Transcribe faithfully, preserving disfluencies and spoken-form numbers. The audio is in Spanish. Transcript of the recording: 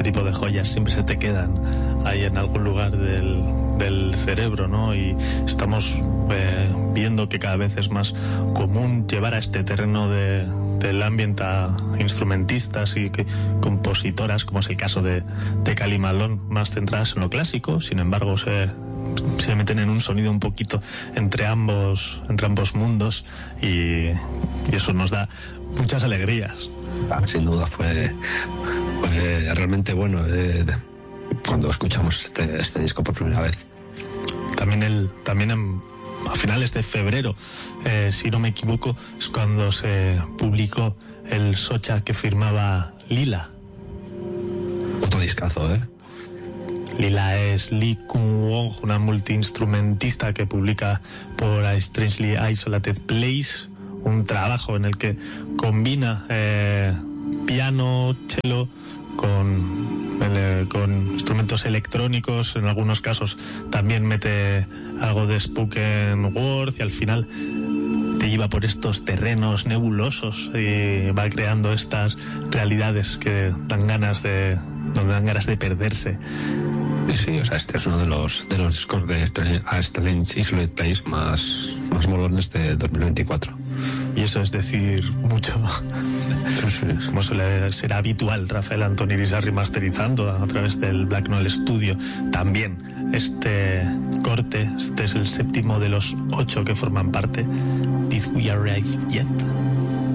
ese tipo de joyas siempre se te quedan ahí en algún lugar del, del cerebro, ¿no? Y estamos eh, viendo que cada vez es más común llevar a este terreno de, del ambiente a instrumentistas y que, compositoras, como es el caso de, de Cali Malone, más centradas en lo clásico. Sin embargo, se se meten en un sonido un poquito entre ambos entre ambos mundos y, y eso nos da muchas alegrías. Ah, sin duda fue, fue realmente bueno eh, cuando escuchamos este, este disco por primera vez. También el también en, a finales de febrero, eh, si no me equivoco, es cuando se publicó el Socha que firmaba Lila. Otro discazo, ¿eh? Lila es Lee Kun-wong, una multiinstrumentista que publica por A Strangely Isolated Place, un trabajo en el que combina eh, piano, cello con, eh, con instrumentos electrónicos. En algunos casos también mete algo de spoken word y al final te lleva por estos terrenos nebulosos y va creando estas realidades que dan ganas de, donde dan ganas de perderse. Sí, sí, o sea, este es uno de los de los discos de A Strange Isolated Place más, más molones de dos mil veinticuatro. Y eso es decir mucho. Sí, sí. Como suele ser habitual, Rafael Anthony Bizarri masterizando a través del Black Noel Studio. También este corte, este es el séptimo de los ocho que forman parte. Did We Arrive Yet?